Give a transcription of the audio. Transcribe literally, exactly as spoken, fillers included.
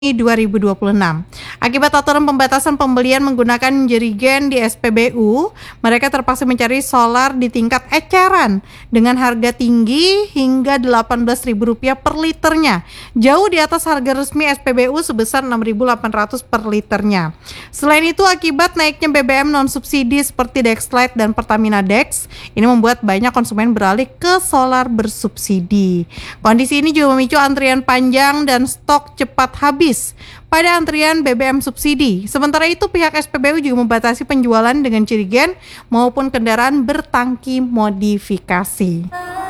dua ribu dua puluh enam. Akibat aturan pembatasan pembelian menggunakan jerigen di S P B U, mereka terpaksa mencari solar di tingkat eceran dengan harga tinggi hingga delapan belas ribu rupiah per liternya, jauh di atas harga resmi S P B U sebesar enam ribu delapan ratus per liternya. Selain itu, akibat naiknya B B M non subsidi seperti Dexlite dan Pertamina Dex, ini membuat banyak konsumen beralih ke solar bersubsidi. Kondisi ini juga memicu antrian panjang dan stok cepat habis pada antrian B B M subsidi. Sementara itu, pihak S P B U juga membatasi penjualan dengan jerigen maupun kendaraan bertangki modifikasi.